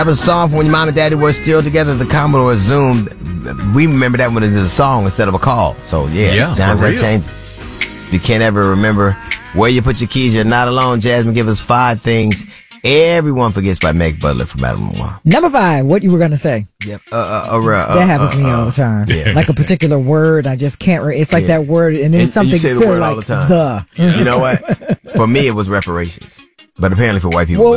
That was a song from when your mom and daddy were still together, the Commodore Zoom. We remember that when it was a song instead of a call. So, times have changed. You can't ever remember where you put your keys. You're not alone. Jasmine, give us 5 things everyone forgets by Meg Butler from Adam Lamar. Number 5, what you were going to say. Yep. That happens to me all the time. Yeah. Like a particular word, I just can't. It's like that word, and then something you say the silly word like all the time. the. You know what? For me, it was reparations. But apparently for white people,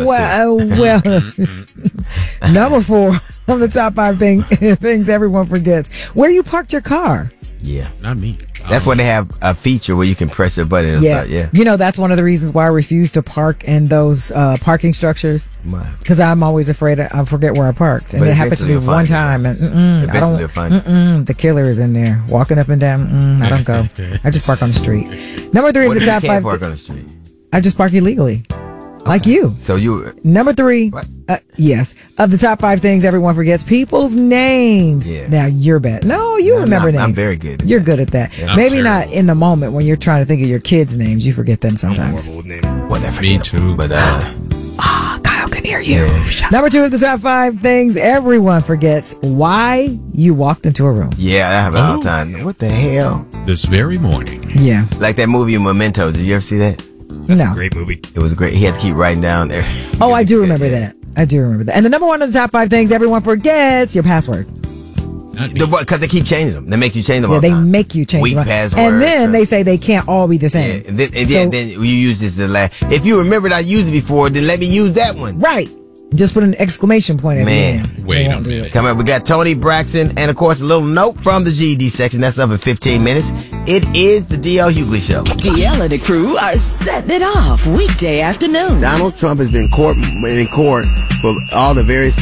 Number 4 on the top 5 things everyone forgets. Where you parked your car. Yeah. Not me. That's why they have a feature where you can press your button and stuff. Yeah. You know, that's one of the reasons why I refuse to park in those parking structures. Because I'm always afraid I forget where I parked. And but it happens to me one time. And eventually they'll find you. The killer is in there walking up and down. I don't go. I just park on the street. Number 3 of the top 5. You can't park on the street. I just park illegally. Like you. So you. Number 3. Yes. Of the top 5 things everyone forgets, people's names. Yeah. Now you're bad. No, you remember names. I'm very good at You're that. good at that. Yeah. Maybe not in the moment when you're trying to think of your kids' names. You forget them sometimes. Whatever. Me too. But Kyle can hear you. Number 2 of the top 5 things everyone forgets, why you walked into a room. Yeah, that happens all the time. What the hell? This very morning. Yeah. Like that movie Memento. Did you ever see that? That's No. a great movie. It was great. He had to keep writing down there. Oh, I do remember that. I do remember that. And the number 1 of the top 5 things everyone forgets, your password. Because they keep changing them. They make you change them all Yeah, the they time. make you change Weak them. password. And then they say they can't all be the same. Yeah, and then you use this the last. If you remembered I used it before, then let me use that one. Right. Just put an exclamation point at the end. Wait a minute. Come on, we got Tony Braxton, and of course a little note from the GED section. That's up in 15 minutes. It is the DL Hughley Show. DL and the crew are setting it off weekday afternoons. Donald Trump has been in court for all the various things